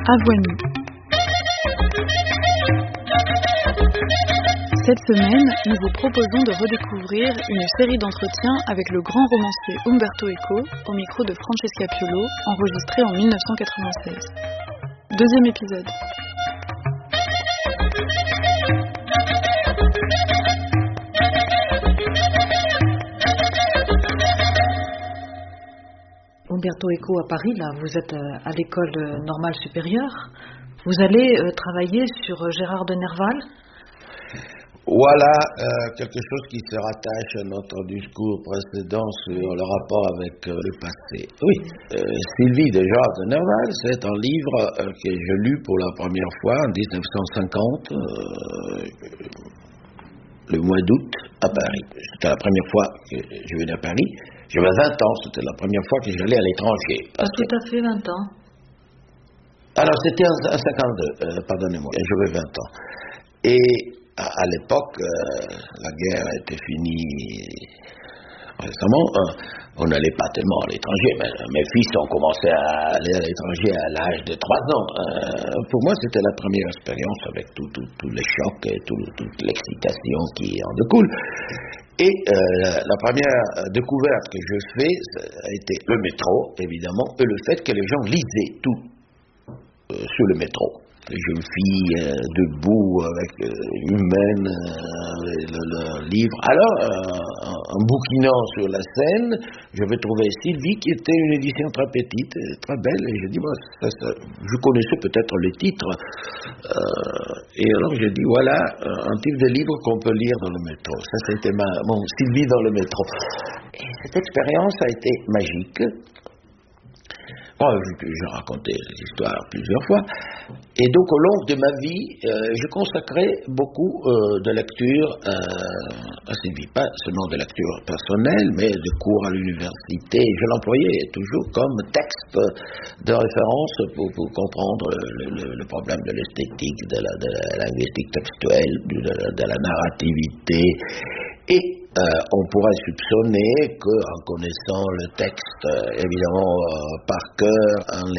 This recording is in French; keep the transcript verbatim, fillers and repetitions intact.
Avoine. Cette semaine, nous vous proposons de redécouvrir une série d'entretiens avec le grand romancier Umberto Eco au micro de Francesca Piolo, enregistré en mille neuf cent quatre-vingt-seize. Deuxième épisode. Umberto Eco à Paris, là, vous êtes à l'école normale supérieure. Vous allez euh, travailler sur Gérard de Nerval. Voilà euh, quelque chose qui se rattache à notre discours précédent sur le rapport avec euh, le passé. Oui, euh, Sylvie de Gérard de Nerval, c'est un livre euh, que j'ai lu pour la première fois en dix-neuf cent cinquante, euh, le mois d'août à Paris. C'était la première fois que je venais à Paris. J'avais vingt ans, c'était la première fois que j'allais à l'étranger. Pas tout à fait vingt ans. Alors c'était en, en cinquante-deux, euh, pardonnez-moi, j'avais vingt ans. Et à, à l'époque, euh, la guerre était finie récemment. Euh, on n'allait pas tellement à l'étranger, mais mes fils ont commencé à aller à l'étranger à l'âge de trois ans. Euh, pour moi, c'était la première expérience avec tous tout, tout les chocs et tout, toute l'excitation qui en découle. Et euh, la, la première découverte que je fais a été le métro, évidemment, et le fait que les gens lisaient tout euh, sur le métro. Les jeunes filles euh, debout avec euh, humaine, euh, le, le livre. Alors, euh, en, en bouquinant sur la scène, j'avais trouvé Sylvie qui était une édition très petite, très belle, et j'ai dit, bon, ça, ça, je connaissais peut-être les titres. Euh, et alors j'ai dit, voilà, un type de livre qu'on peut lire dans le métro. Ça, c'était ma, mon Sylvie dans le métro. Et cette expérience a été magique. Bon, j'ai raconté cette histoire plusieurs fois. Et donc, au long de ma vie, euh, je consacrais beaucoup euh, de lecture euh, à Sylvie. Pas seulement de lecture personnelle, mais de cours à l'université. Je l'employais toujours comme texte de référence pour, pour comprendre le, le, le problème de l'esthétique, de la, de la linguistique textuelle, de la, de la narrativité. Et Euh, on pourrait soupçonner qu'en connaissant le texte, euh, évidemment, euh, par cœur, en